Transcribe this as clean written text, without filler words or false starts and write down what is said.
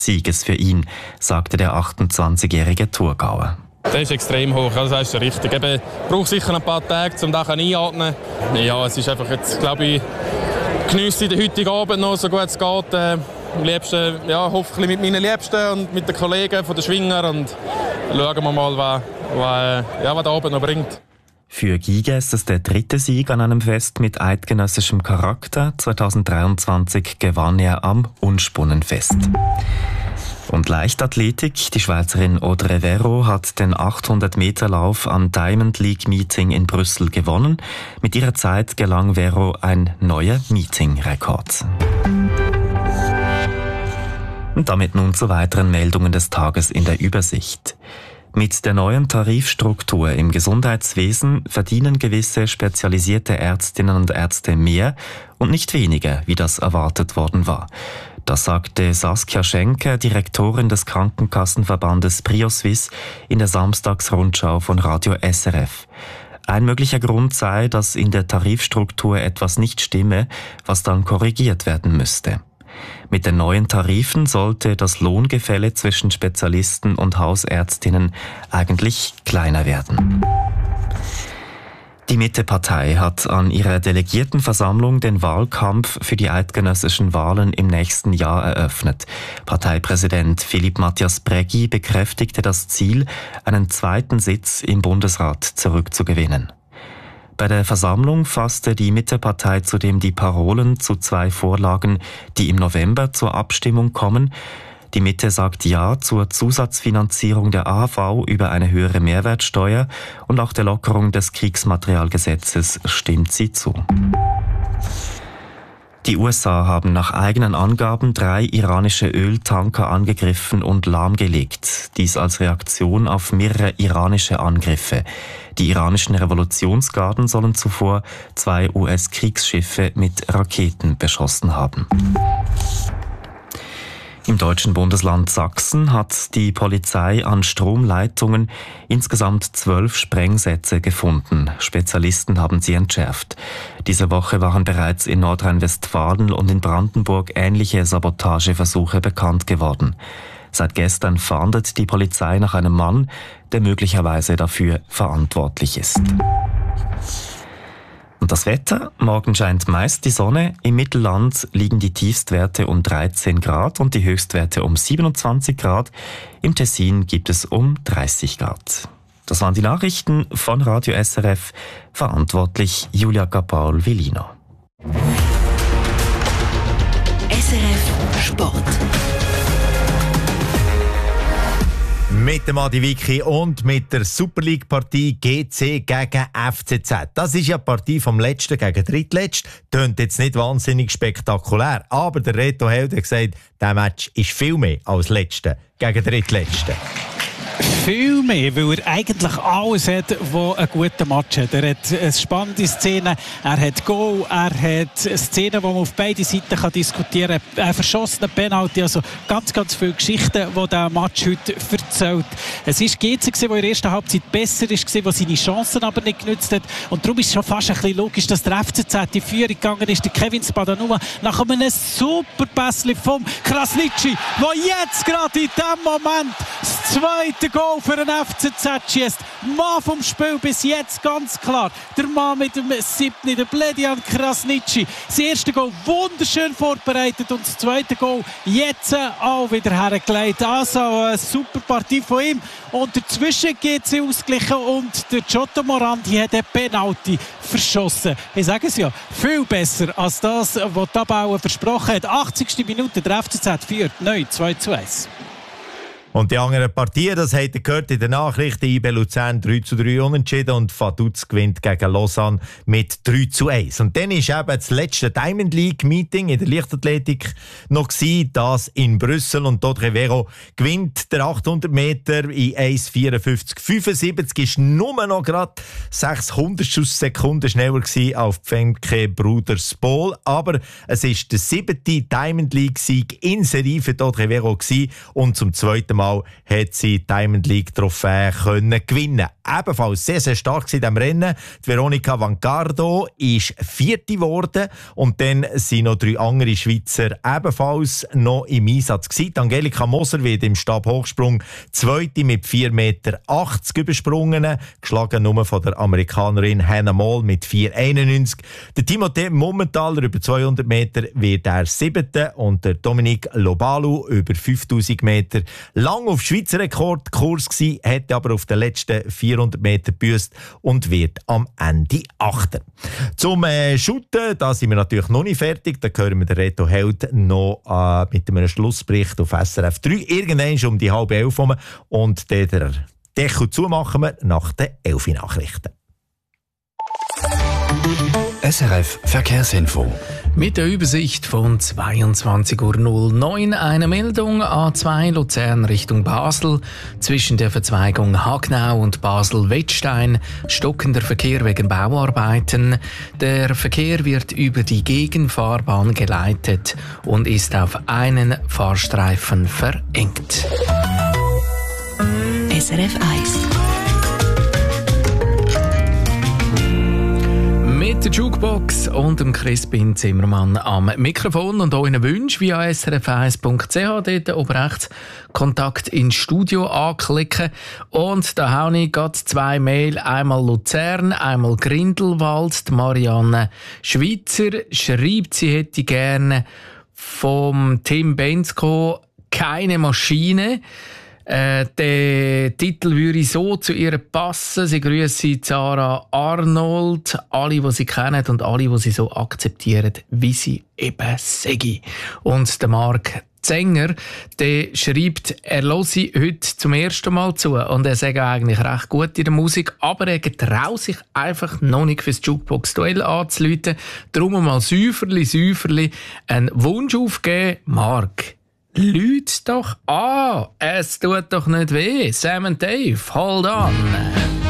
Sieges für ihn, sagte der 28-jährige Thurgauer. Der ist extrem hoch, also das ist richtig. Ich brauche sicher ein paar Tage, um das einzuatmen. Ja, es ist einfach jetzt, glaube ich, geniesse den heutigen Abend noch, so gut es geht. Am liebsten, ja, hoffentlich mit meinen Liebsten und mit den Kollegen von den Schwinger und schauen wir mal, was der Abend noch bringt. Für Giga ist es der 3. Sieg an einem Fest mit eidgenössischem Charakter. 2023 gewann er am Unspunnenfest. Und Leichtathletik. Die Schweizerin Audrey Vero hat den 800-Meter-Lauf am Diamond League Meeting in Brüssel gewonnen. Mit ihrer Zeit gelang Vero ein neuer Meeting-Rekord. Und damit nun zu weiteren Meldungen des Tages in der Übersicht. Mit der neuen Tarifstruktur im Gesundheitswesen verdienen gewisse spezialisierte Ärztinnen und Ärzte mehr und nicht weniger, wie das erwartet worden war. Das sagte Saskia Schenker, Direktorin des Krankenkassenverbandes PrioSuisse, in der Samstagsrundschau von Radio SRF. Ein möglicher Grund sei, dass in der Tarifstruktur etwas nicht stimme, was dann korrigiert werden müsste. Mit den neuen Tarifen sollte das Lohngefälle zwischen Spezialisten und Hausärztinnen eigentlich kleiner werden. Die Mitte-Partei hat an ihrer Delegiertenversammlung den Wahlkampf für die eidgenössischen Wahlen im nächsten Jahr eröffnet. Parteipräsident Philipp Matthias Brägi bekräftigte das Ziel, einen zweiten Sitz im Bundesrat zurückzugewinnen. Bei der Versammlung fasste die Mitte-Partei zudem die Parolen zu 2 Vorlagen, die im November zur Abstimmung kommen. Die Mitte sagt Ja zur Zusatzfinanzierung der AHV über eine höhere Mehrwertsteuer und auch der Lockerung des Kriegsmaterialgesetzes stimmt sie zu. Die USA haben nach eigenen Angaben 3 iranische Öltanker angegriffen und lahmgelegt. Dies als Reaktion auf mehrere iranische Angriffe. Die iranischen Revolutionsgarden sollen zuvor 2 US-Kriegsschiffe mit Raketen beschossen haben. Im deutschen Bundesland Sachsen hat die Polizei an Stromleitungen insgesamt 12 Sprengsätze gefunden. Spezialisten haben sie entschärft. Diese Woche waren bereits in Nordrhein-Westfalen und in Brandenburg ähnliche Sabotageversuche bekannt geworden. Seit gestern fahndet die Polizei nach einem Mann, der möglicherweise dafür verantwortlich ist. Und das Wetter? Morgen scheint meist die Sonne. Im Mittelland liegen die Tiefstwerte um 13 Grad und die Höchstwerte um 27 Grad. Im Tessin gibt es um 30 Grad. Das waren die Nachrichten von Radio SRF. Verantwortlich Julia Gapaul-Villino. SRF Sport. Mit dem Adi Wiki und mit der Super League-Partie GC gegen FCZ. Das ist ja die Partie vom Letzten gegen Drittletzten. Tönt jetzt nicht wahnsinnig spektakulär. Aber der Reto Held hat gesagt, dieser Match ist viel mehr als Letzte gegen Drittletzten. Viel mehr, weil er eigentlich alles hat, was einen guten Match hat. Er hat eine spannende Szene, er hat Goal, er hat Szenen, die man auf beide Seiten diskutieren kann. Ein verschossener Penalty, also ganz, ganz viele Geschichten, die dieser Match heute erzählt. Es war GC, der in der ersten Halbzeit besser war, der seine Chancen aber nicht genutzt hat. Und darum ist es schon fast ein bisschen logisch, dass der FCZ in Führung gegangen ist. Der Kevin Spadanova nach einem super Pässchen vom Krasnitschi, der jetzt gerade in diesem Moment das zweite Goal für den FCZ schießt. Mann vom Spiel bis jetzt ganz klar. Der Mann mit dem 7. der Bledian Krasnitschi. Das erste Goal wunderschön vorbereitet und das zweite Goal jetzt auch wieder hergelegt. Also eine super Partie von ihm. Und dazwischen geht sie ausgeglichen und der Giotto Morandi hat den Penalty verschossen. Ich sage es ja, viel besser als das, was Tabauer versprochen hat. 80. Minute, der FCZ führt neu 2:1. Und die anderen Partien, das habt ihr gehört in den Nachrichten. IB Luzern 3:3 unentschieden und Vaduz gewinnt gegen Lausanne mit 3:1. Und dann war eben das letzte Diamond League Meeting in der Leichtathletik noch gewesen, das in Brüssel. Und Audrey Vero gewinnt der 800 Meter in 1:54,75. Ist nur noch gerade 600 Sekunden schneller gewesen als Femke Bruder-Spohl. Aber es ist der 7. Diamond League Sieg in Serie für Audrey Vero gewesen und zum zweiten Mal Mal hat sie die Diamond League Trophäe gewinnen. Ebenfalls sehr, sehr stark in diesem Rennen. Die Veronica Vancardo ist 4. geworden und dann sind noch 3 andere Schweizer ebenfalls noch im Einsatz gewesen. Angelika Moser wird im Stabhochsprung 2. mit 4,80 Meter übersprungen, geschlagen nur von der Amerikanerin Hannah Moll mit 4,91. Der Timothée Mummentaler über 200 Meter wird der 7. und der Dominique Lobalu über 5000 Meter lang auf Schweizer Rekordkurs gewesen, hätte aber auf den letzten 400 Meter gebüßt und wird am Ende 8. Zum Shooten, da sind wir natürlich noch nicht fertig. Da hören wir den Reto Held noch mit einem Schlussbericht auf SRF 3. Irgendwann um die 10:30 herum. Und den Deckel zumachen wir nach den 11 Nachrichten. SRF Verkehrsinfo. Mit der Übersicht von 22:09 Uhr eine Meldung A2 Luzern Richtung Basel. Zwischen der Verzweigung Hagnau und Basel-Wettstein stockender Verkehr wegen Bauarbeiten. Der Verkehr wird über die Gegenfahrbahn geleitet und ist auf einen Fahrstreifen verengt. SRF 1. Mit der Jukebox und dem Crispin Zimmermann am Mikrofon und euren Wünschen via srf1.ch. Dort oben rechts Kontakt ins Studio anklicken. Und da habe ich gerade 2 Mail. Einmal Luzern, einmal Grindelwald. Die Marianne Schweizer schreibt, sie hätte gerne vom Tim Bensko «Keine Maschine». Der Titel würde so zu ihr passen. Sie grüße Sarah Arnold, alle, die sie kennen und alle, die sie so akzeptieren, wie sie eben sei. Und der Marc Zenger, der schreibt, er höre heute zum ersten Mal zu und er sagt eigentlich recht gut in der Musik, aber er traut sich einfach noch nicht fürs Jukebox-Duell anzuläuten. Darum mal säuferli einen Wunsch aufgeben. Marc, Lüt doch an, es tut doch nicht weh. Sam und Dave, hold on.